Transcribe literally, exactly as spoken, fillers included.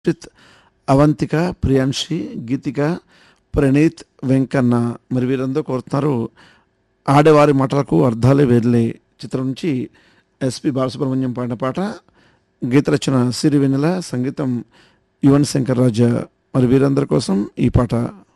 చిత్, అవంతిక, ప్రియాంశి, గీతిక, ప్రణీత్, వెంకన్న మరి వీరందరూ కోరుతున్నారు. ఆడేవారి మాటలకు అర్థాలే వేర్లే చిత్రం నుంచి ఎస్పి బాలసుబ్రహ్మణ్యం పాడిన పాట. గీత రచన సిరి వెన్నెల, సంగీతం యువన్ శంకర్ రాజా. మరి వీరందరి కోసం ఈ పాట.